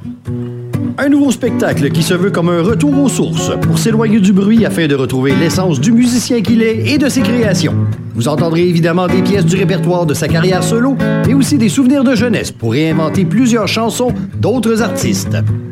Un nouveau spectacle qui se veut comme un retour aux sources pour s'éloigner du bruit afin de retrouver l'essence du musicien qu'il est et de ses créations. Vous entendrez évidemment des pièces du répertoire de sa carrière solo, mais aussi des souvenirs de jeunesse pour réinventer plusieurs chansons d'autres artistes.